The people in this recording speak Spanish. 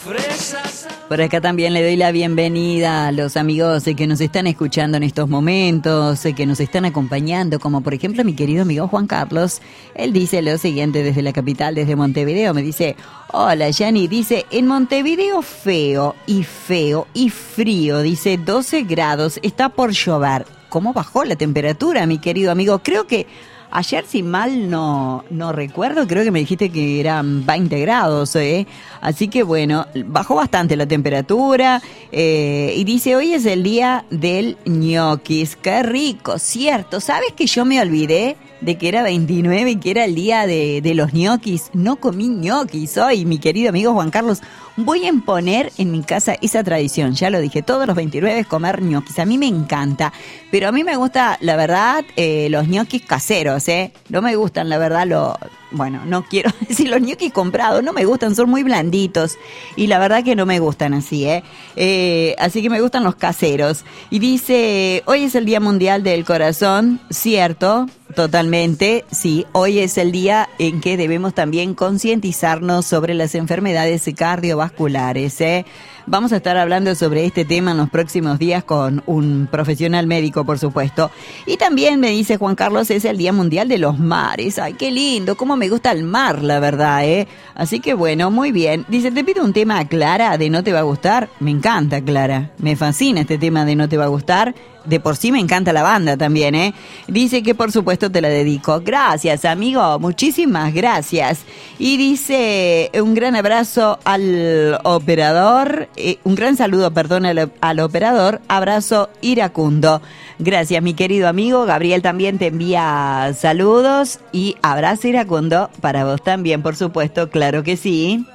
Por acá también le doy la bienvenida a los amigos que nos están escuchando en estos momentos, que nos están acompañando, como por ejemplo mi querido amigo Juan Carlos. Él dice lo siguiente desde la capital, desde Montevideo. Me dice: hola Yani, dice, en Montevideo feo y frío, dice 12 grados, está por llover. ¿Cómo bajó la temperatura, mi querido amigo? Creo que ayer, si mal no recuerdo, creo que me dijiste que eran 20 grados, ¿eh? Así que bueno, bajó bastante la temperatura, y dice, hoy es el día del ñoquis. ¡Qué rico! Cierto, ¿sabes que yo me olvidé de que era 29 y que era el día de los ñoquis? No comí ñoquis hoy, mi querido amigo Juan Carlos. Voy a imponer en mi casa esa tradición, ya lo dije, todos los 29 comer ñoquis. A mí me encanta, pero a mí me gusta, la verdad, los ñoquis caseros, ¿eh? No me gustan, la verdad, bueno, no quiero decir los ñoquis comprados, no me gustan, son muy blanditos y la verdad que no me gustan así, así que me gustan los caseros. Y dice, hoy es el Día Mundial del Corazón, cierto, totalmente, sí, hoy es el día en que debemos también concientizarnos sobre las enfermedades cardiovasculares, Vamos a estar hablando sobre este tema en los próximos días con un profesional médico, por supuesto. Y también me dice Juan Carlos, es el Día Mundial de los Mares. Ay, qué lindo, cómo me gusta el mar, la verdad, Así que bueno, muy bien. Dice, te pido un tema a Clara de No Te Va a Gustar. Me encanta, Clara. Me fascina este tema de No Te Va a Gustar. De por sí me encanta la banda también, Dice que por supuesto te la dedico. Gracias, amigo, muchísimas gracias. Y dice, un gran abrazo al operador, un gran saludo, perdón, al operador, abrazo iracundo. Gracias, mi querido amigo. Gabriel también te envía saludos y abrazo iracundo para vos también, por supuesto, claro que sí.